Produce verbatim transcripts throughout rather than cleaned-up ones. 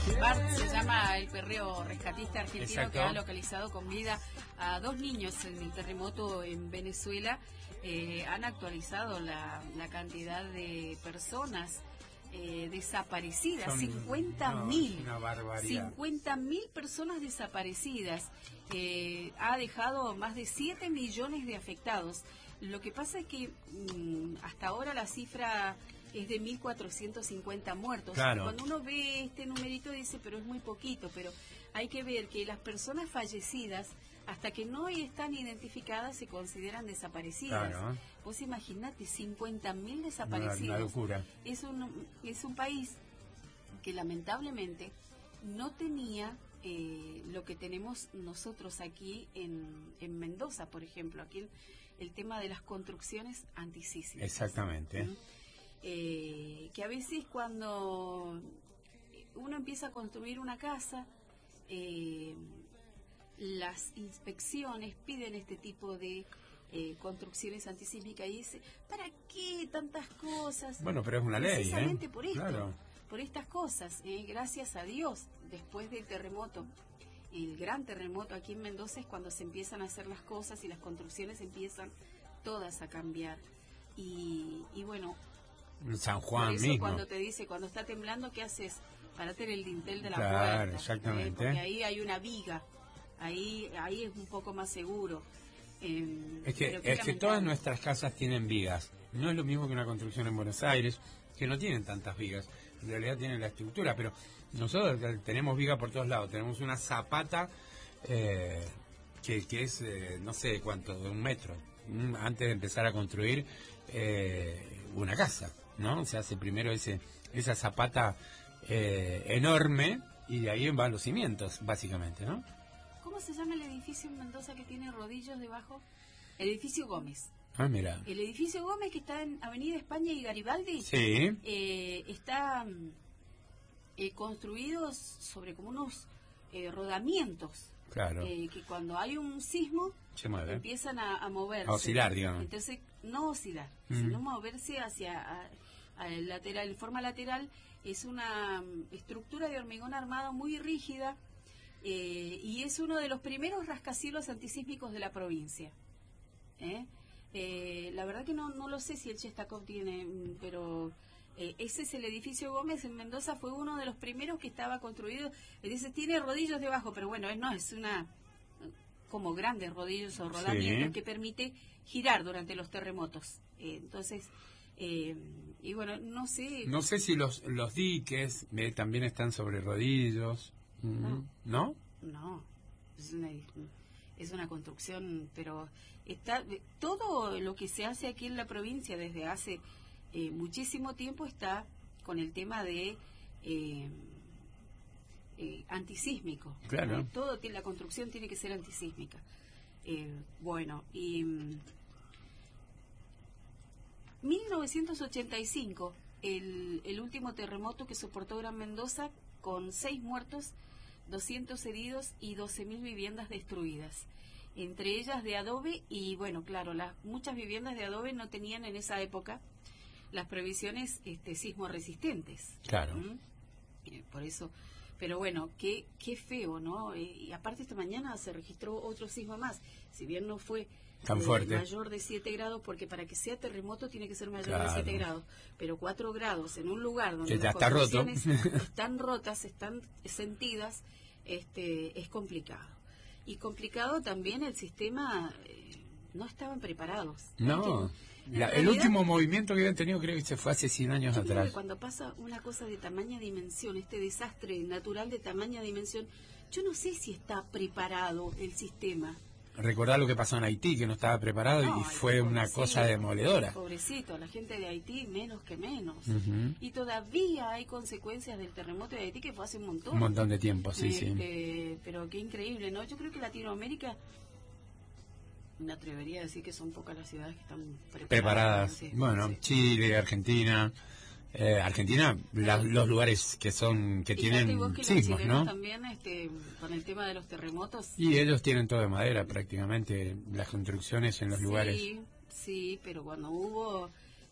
Bart se llama el perreo rescatista argentino. Exacto. Que ha localizado con vida a dos niños en el terremoto en Venezuela. Eh, han actualizado la, la cantidad de personas eh, desaparecidas, Son, cincuenta mil. No, una barbaridad. cincuenta mil personas desaparecidas. Eh, ha dejado más de siete millones de afectados. Lo que pasa es que mmm, hasta ahora la cifra es de mil cuatrocientos cincuenta muertos. Claro. Cuando uno ve este numerito dice, pero es muy poquito, pero hay que ver que las personas fallecidas, hasta que no están identificadas, se consideran desaparecidas. Claro. Vos imaginate, cincuenta mil desaparecidos. Una, una locura. Es un, es un país que lamentablemente no tenía eh, lo que tenemos nosotros aquí en, en Mendoza, por ejemplo. Aquí el, el tema de las construcciones antisísmicas. Exactamente. ¿Mm? Eh, que a veces cuando uno empieza a construir una casa, eh, las inspecciones piden este tipo de eh, construcciones antisísmicas y dice, ¿para qué tantas cosas? Bueno, pero es una ley, precisamente ¿eh? por esto, Claro. por estas cosas. Eh, gracias a Dios, después del terremoto, el gran terremoto aquí en Mendoza, es cuando se empiezan a hacer las cosas y las construcciones empiezan todas a cambiar. Y, y bueno, San Juan por eso mismo. Cuando te dice, cuando está temblando, ¿qué haces? Parate en el dintel de la claro, puerta. Exactamente. Eh, porque ahí hay una viga, ahí ahí es un poco más seguro. Eh, es que, es que todas nuestras casas tienen vigas. No es lo mismo que una construcción en Buenos Aires, que no tienen tantas vigas. En realidad tienen la estructura, pero nosotros tenemos viga por todos lados. Tenemos una zapata eh, que, que es, eh, no sé cuánto, de un metro. Antes de empezar a construir eh, una casa, ¿no? Se hace primero ese esa zapata eh, enorme y de ahí van los cimientos, básicamente, ¿no? ¿Cómo se llama el edificio en Mendoza que tiene rodillos debajo? El edificio Gómez. Ah, mira. El edificio Gómez, que está en Avenida España y Garibaldi, sí. eh, está eh, construido sobre como unos eh, rodamientos. Claro. Eh, que cuando hay un sismo se mueve. Empiezan a, a moverse. A oscilar, digamos. Entonces, no oscilar, mm. sino moverse hacia a, a el lateral, en forma lateral. Es una um, estructura de hormigón armado muy rígida eh, y es uno de los primeros rascacielos antisísmicos de la provincia. ¿Eh? Eh, la verdad que no, no lo sé si el Chestakov tiene, pero eh, ese es el edificio Gómez en Mendoza, fue uno de los primeros que estaba construido. Dice, tiene rodillos debajo, pero bueno, es, no, es una como grandes rodillos o rodamientos sí. que permite girar durante los terremotos. Eh, entonces, eh, y bueno, no sé... No sé si los, los diques eh, también están sobre rodillos, no. ¿no? No, es una... Es una construcción, pero está todo lo que se hace aquí en la provincia desde hace eh, muchísimo tiempo está con el tema de eh, eh, antisísmico. Claro. ¿no? Todo la construcción tiene que ser antisísmica. Eh, bueno, y mm, mil novecientos ochenta y cinco, el, el último terremoto que soportó Gran Mendoza, con seis muertos, doscientos heridos y doce mil viviendas destruidas, entre ellas de adobe y, bueno, claro, las muchas viviendas de adobe no tenían en esa época las previsiones este, sismo resistentes. Claro. ¿Mm? Eh, por eso, pero bueno, qué, qué feo, ¿no? Eh, y aparte esta mañana se registró otro sismo más, si bien no fue tan eh, fuerte, mayor de siete grados, porque para que sea terremoto tiene que ser mayor claro. de siete grados, pero cuatro grados en un lugar donde que las está roto. están rotas, están sentidas, este, es complicado. Y complicado también el sistema, eh, no estaban preparados. No, que, la, el último movimiento que habían tenido creo que se fue hace cien años yo atrás. Creo que cuando pasa una cosa de tamaña dimensión, este desastre natural de tamaña dimensión, yo no sé si está preparado el sistema. Recordar lo que pasó en Haití, que no estaba preparado no, y fue una cosa demoledora. Pobrecito, la gente de Haití menos que menos. Uh-huh. Y todavía hay consecuencias del terremoto de Haití que fue hace un montón. Un montón de tiempo, sí, este, sí. Pero qué increíble, ¿no? Yo creo que Latinoamérica, me atrevería a decir que son pocas las ciudades que están preparadas. Preparadas. Sí, bueno, sí. Chile, Argentina... Eh, Argentina, la, los lugares que son que Fíjate tienen vos que sismos, los ¿no? También, este, con el tema de los terremotos. Y ellos tienen todo de madera prácticamente, las construcciones en los sí, lugares. Sí, pero cuando hubo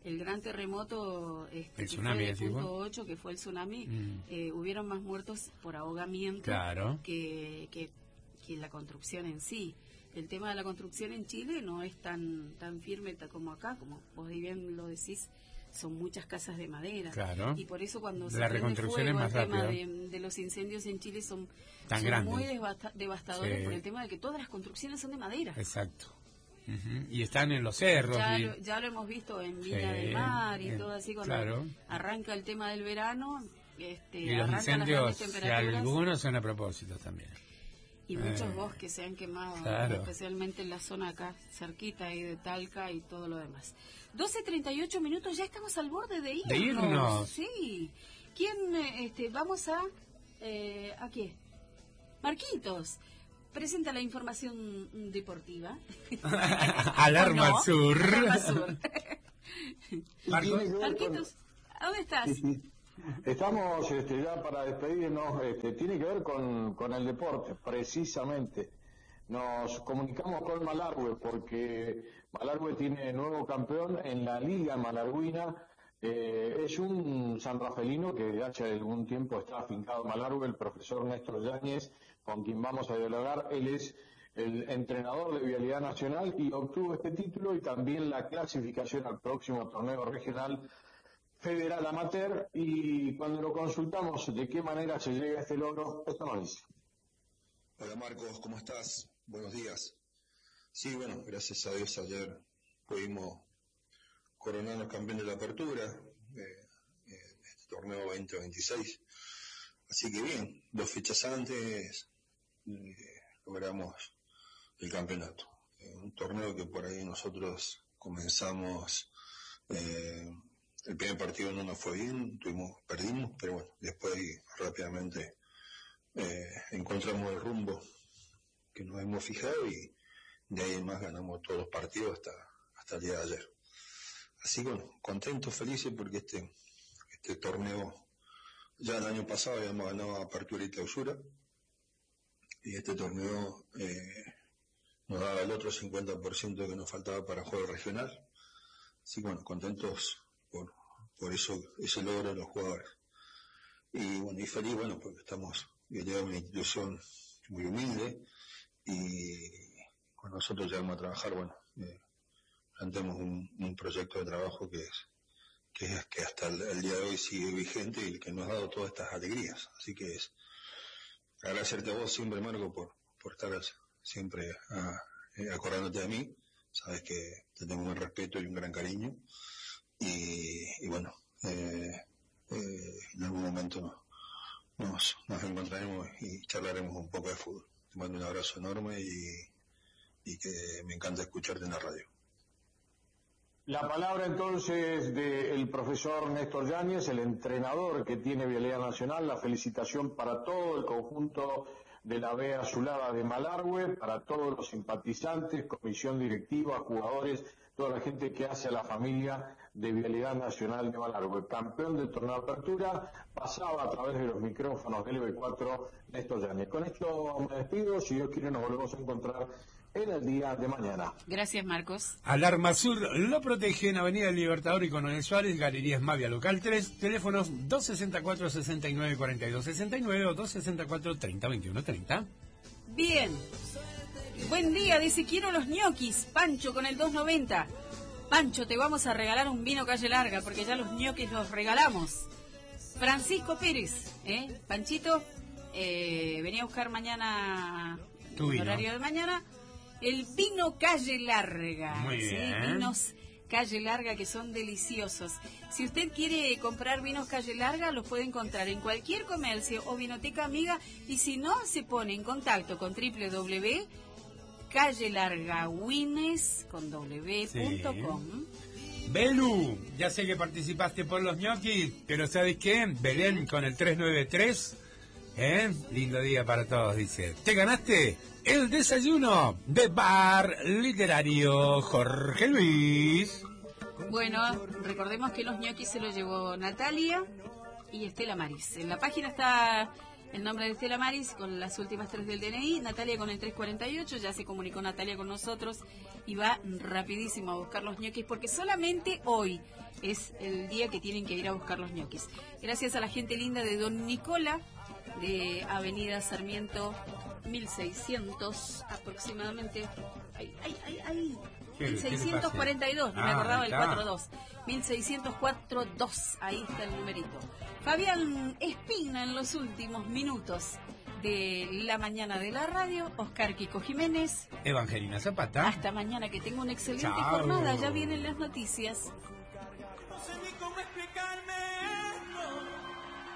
el gran terremoto este, el que tsunami, fue de ¿decís vos? punto ocho, que fue el tsunami, Mm. eh, hubieron más muertos por ahogamiento Claro. que, que, que la construcción en sí. El tema de la construcción en Chile no es tan tan firme ta- como acá, como vos bien lo decís, son muchas casas de madera. Claro. Y por eso cuando La se prende reconstrucción fuego, es más el tema rápida. de, de los incendios en Chile son, Tan son grandes. muy devasta- devastadores Sí. por el tema de que todas las construcciones son de madera. Exacto. Ujú. Y están en los cerros. Ya, y- lo, ya lo hemos visto en Viña Sí, del Mar y en- todo así, cuando claro. arranca el tema del verano, este, Y los arrancan las incendios, grandes temperaturas algunos son a propósito también. y muchos eh, bosques se han quemado, claro. especialmente en la zona acá, cerquita ahí de Talca y todo lo demás. doce treinta y ocho minutos, ya estamos al borde de irnos. De irnos. Sí. ¿Quién, eh, este, vamos a, eh, ¿a qué? Marquitos. Presenta la información deportiva. Alarma ¿O no? al sur. Alarma al sur. Marcos. Marquitos, ¿a dónde estás? Sí, sí. Estamos este, ya para despedirnos, este, tiene que ver con, con el deporte, precisamente. Nos comunicamos con Malargüe porque Malargüe tiene nuevo campeón en la Liga Malarguina. Eh, es un sanrafelino que de hace algún tiempo está afincado en Malargüe, el profesor Néstor Yáñez, con quien vamos a dialogar. Él es el entrenador de Vialidad Nacional y obtuvo este título y también la clasificación al próximo torneo regional Federal Amateur, y cuando lo consultamos de qué manera se llega a este logro, esto nos dice. Hola Marcos, ¿cómo estás? Buenos días. Sí, bueno, gracias a Dios ayer pudimos coronarnos campeón de la apertura, eh, eh, este torneo veinte veintiséis. Así que bien, dos fechas antes eh, logramos el campeonato. Eh, un torneo que por ahí nosotros comenzamos... Eh, El primer partido no nos fue bien, tuvimos, perdimos, pero bueno, después rápidamente eh, encontramos el rumbo que nos hemos fijado y de ahí en más ganamos todos los partidos hasta, hasta el día de ayer. Así que bueno, contentos, felices porque este, este torneo, ya el año pasado habíamos ganado Apertura y Clausura, y este torneo eh, nos daba el otro cincuenta por ciento que nos faltaba para juego regional. Así que bueno, contentos por, por eso, ese logro de los jugadores. Y bueno, y feliz, bueno, porque estamos llegando a una institución muy humilde y con nosotros llegamos a trabajar, bueno, eh, planteamos un, un proyecto de trabajo que es, que es que hasta el, el día de hoy sigue vigente y que nos ha dado todas estas alegrías. Así que es agradecerte a vos siempre, Marco, por, por estar siempre a, eh, acordándote de mí. Sabes que te tengo un respeto y un gran cariño. Y, y bueno, eh, eh, en algún momento nos, nos encontraremos y charlaremos un poco de fútbol. Te mando un abrazo enorme y, y que me encanta escucharte en la radio. La palabra entonces del profesor Néstor Yáñez, el entrenador que tiene Vialidad Nacional. La felicitación para todo el conjunto de la B Azulada de Malargüe, para todos los simpatizantes, comisión directiva, jugadores, toda la gente que hace a la familia de Vialidad Nacional de Malargüe. Campeón del torneo de apertura, pasaba a través de los micrófonos del B cuatro Néstor Yáñez. Con esto me despido, si Dios quiere nos volvemos a encontrar en el día de mañana. Gracias, Marcos. Alarma Sur lo protege en Avenida Libertador y Coronel Suárez, Galerías Mavia Local tres, teléfonos dos sesenta y cuatro, sesenta y nueve, cuarenta y dos sesenta y nueve o dos sesenta y cuatro, treinta, veintiuno, treinta. Bien. Buen día, dice, quiero los ñoquis, Pancho con el dos noventa. Pancho, te vamos a regalar un vino Calle Larga, porque ya los ñoquis los regalamos. Francisco Pérez, ¿eh? Panchito, eh, venía a buscar mañana, Tu el vino. horario de mañana, el vino Calle Larga. Muy ¿sí? bien. Vinos Calle Larga que son deliciosos. Si usted quiere comprar vinos Calle Larga, los puede encontrar en cualquier comercio o vinoteca amiga, y si no, se pone en contacto con doble u doble u doble u punto calle larga wines con w punto com. Belu, ya sé que participaste por los ñoquis, pero ¿sabes qué? Belén con el tres nueve tres, ¿eh? Lindo día para todos, dice. ¿Te ganaste el desayuno de Bar Literario Jorge Luis? Bueno, recordemos que los ñoquis se los llevó Natalia y Estela Maris. En la página está el nombre de Estela Maris con las últimas tres del D N I, Natalia con el tres cuarenta y ocho, ya se comunicó Natalia con nosotros y va rapidísimo a buscar los ñoquis porque solamente hoy es el día que tienen que ir a buscar los ñoquis. Gracias a la gente linda de Don Nicola, de Avenida Sarmiento mil seiscientos aproximadamente. Ay, ay, ay, ay. mil seiscientos cuarenta y dos, no me Ah, acordaba el está. cuarenta y dos. mil seiscientos cuarenta y dos, ahí está el numerito. Fabián Espina en los últimos minutos de la mañana de la radio. Oscar Kiko Jiménez. Evangelina Zapata. Hasta mañana, que tenga una excelente Chao. jornada. Ya vienen las noticias. No sé ni cómo explicarme.